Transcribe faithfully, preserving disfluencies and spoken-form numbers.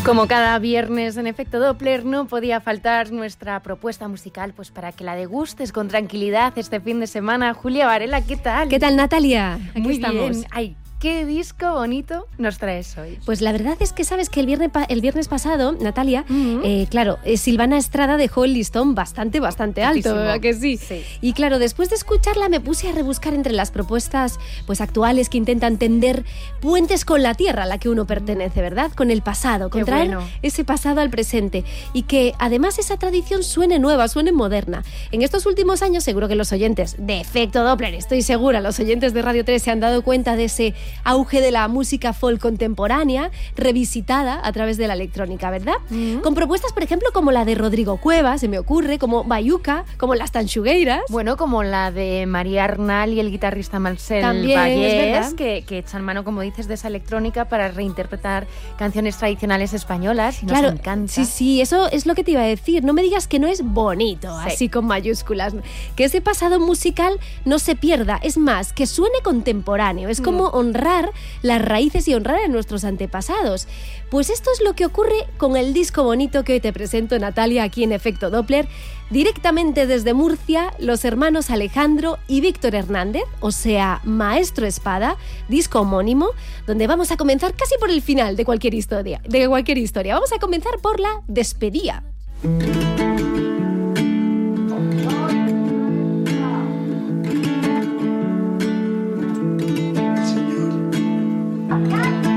Como cada viernes en Efecto Doppler, no podía faltar nuestra propuesta musical, pues para que la degustes con tranquilidad este fin de semana. Julia Varela, ¿qué tal? ¿Qué tal, Natalia? Aquí Muy estamos. bien. Ay, ¿qué disco bonito nos traes hoy? Pues la verdad es que sabes que el viernes, pa- el viernes pasado, Natalia, Uh-huh. eh, claro, eh, Silvana Estrada dejó el listón bastante, bastante alto, Altísimo. ¿verdad que sí? Sí. Y claro, después de escucharla me puse a rebuscar entre las propuestas pues actuales que intentan tender puentes con la tierra a la que uno pertenece, ¿verdad? Con el pasado, con Qué traer bueno. ese pasado al presente y que además esa tradición suene nueva, suene moderna. En estos últimos años seguro que los oyentes de Efecto Doppler, estoy segura, los oyentes de Radio tres se han dado cuenta de ese auge de la música folk contemporánea, revisitada a través de la electrónica, ¿verdad? Mm. Con propuestas, por ejemplo, como la de Rodrigo Cuevas, se me ocurre, como Bayuca, como las Tanxugueiras. Bueno, como la de María Arnal y el guitarrista Marcel También, Vallés, es verdad. que, que echan mano, como dices, de esa electrónica para reinterpretar canciones tradicionales españolas y Claro, nos encanta. sí, sí, eso es lo que te iba a decir. No me digas que no es bonito, Sí. así con mayúsculas. Que ese pasado musical no se pierda. Es más, que suene contemporáneo. Es como Mm. honrar las raíces y honrar a nuestros antepasados. Pues esto es lo que ocurre con el disco bonito que hoy te presento, Natalia, aquí en Efecto Doppler. Directamente desde Murcia, los hermanos Alejandro y Víctor Hernández, o sea, Maestro Espada, disco homónimo, donde vamos a comenzar casi por el final de cualquier historia. De cualquier historia. Vamos a comenzar por la despedida.